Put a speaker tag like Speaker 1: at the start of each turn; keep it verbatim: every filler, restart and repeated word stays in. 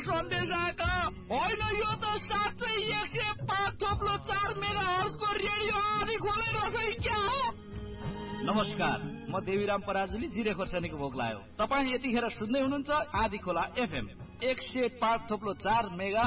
Speaker 1: सन्देश आएका होइन यो त साँच्चै एक सय पाँच थोप्लो चार मेगा हर्जको रेडियो आदि खोलै रहेछ क्या हो।
Speaker 2: नमस्कार, म देवीराम पराजुली जिरे खोर्सानीको भोग लायो। तपाईँ यतिखेर सुन्दै हुनुहुन्छ आदि खोला एफएम एक सय पाँच थोप्लो चार मेगा